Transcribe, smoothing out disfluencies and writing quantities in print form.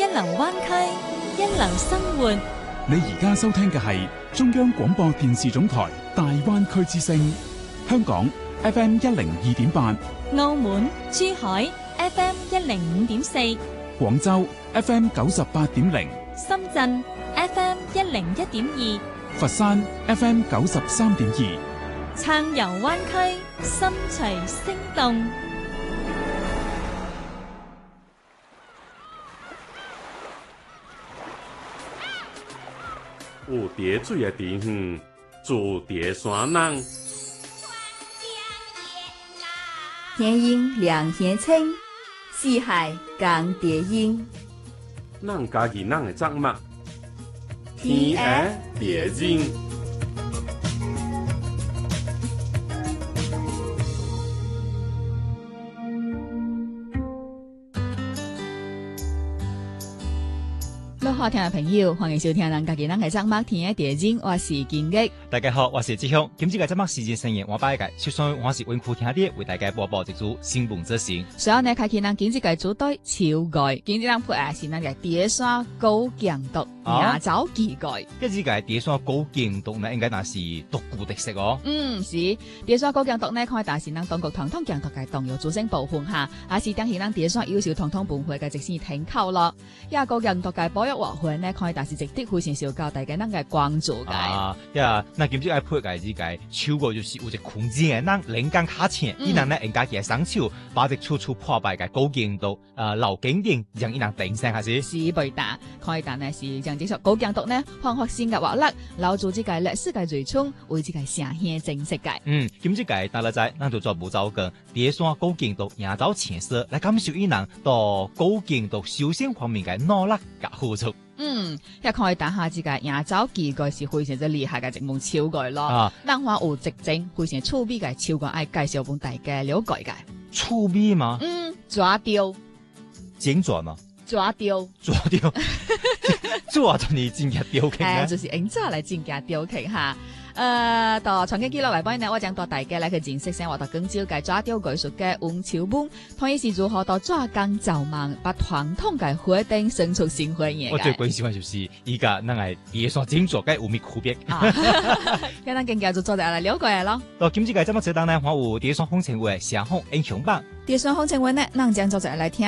流灣區，一流生活。 你而家收聽嘅係中央廣播電視總台大灣區之聲，香港 FM 102.8， 澳門、珠海 FM 105.4， 廣州 FM 98.0， 深圳 FM 101.2， 佛山 FM 93.2， 暢遊灣區，心隨聲動。 有蝶水的地方，住蝶山人。 天陰涼天清，四海共蝶音。 咱家己咱的作物，天涯蝶音。 好聽嘅朋友，歡迎收聽咱家己咱嘅節目《天涯蝶音》，我是金吉。 大家好，我是志雄。今次嘅節目時間深夜，我把一個出生我是溫庫聽啲，為大家播報一組新聞資訊。 所以呢，開啟咱今次嘅主題超蓋，今次咱配嘅是咱嘅蝶山高強毒亞洲奇蓋。 一支嘅蝶山高強毒呢，應該那是獨具特色哦。 是蝶山高強毒呢，可以但是咱當局統統強毒嘅動藥組成部分下，也是當時咱蝶山優秀統統本會嘅直線挺扣咯。也高強毒嘅保育活會呢，可以但是值得非常受到大家咱嘅關注嘅。 那今次愛配嘅呢個手個就是有一個空間嘅，咱連江卡前，伊人呢人家嘅雙手把隻處處破敗嘅高強毒老經典，讓伊人頂上下是。 是背打，可以但係是將這首高強毒呢，放學先嘅活力，留住這個歷史嘅最終，為這個城鄉正式嘅。 今次嘅大家知，咱就做步驟嘅蝶山高強毒亞洲前色來感受伊人到高強毒修身方面嘅努力甲付出。 也可以打下這個亞洲奇蓋是非常之厲害嘅一門超蓋咯。咱話有直正非常趣味嘅超蓋，愛介紹俾大家了解嘅。 趣味嗎？ 抓雕， 剪爪呢？ 抓雕， 抓就你真嘅雕傾啊！ 就是用抓來真嘅雕傾哈。到長期記錄嚟幫呢，我將帶大家嚟去認識生活到廣州嘅抓雕藝術嘅王朝本，同意是如何到抓工造夢，把傳統嘅活動生出新花樣。 我最關心嘅就是依家咱係蝶山剪做嘅有咩區別？ 咁咱更加就做嚟了解咯。 到今次嘅節目時段呢，我有蝶山風情會上紅英雄榜。 蝶山風情會呢，咱將做嚟聽。